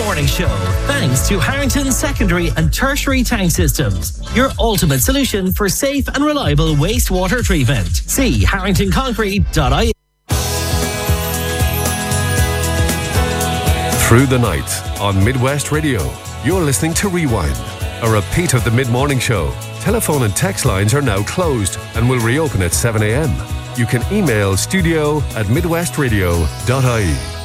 Mid-Morning Show, thanks to Harrington Secondary and Tertiary Tank Systems, your ultimate solution for safe and reliable wastewater treatment. See harringtonconcrete.ie. Through the night on Midwest Radio, you're listening to Rewind, a repeat of the Mid-Morning Show. Telephone and text lines are now closed and will reopen at 7 a.m. You can email studio@midwestradio.ie.